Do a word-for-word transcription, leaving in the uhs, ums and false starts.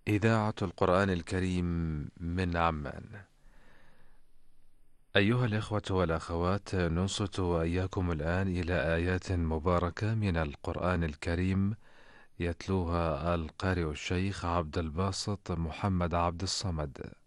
إذاعة القرآن الكريم من عمان. أيها الإخوة والأخوات، ننصت وإياكم الآن إلى آيات مباركة من القرآن الكريم يتلوها القارئ الشيخ عبد الباسط محمد عبد الصمد.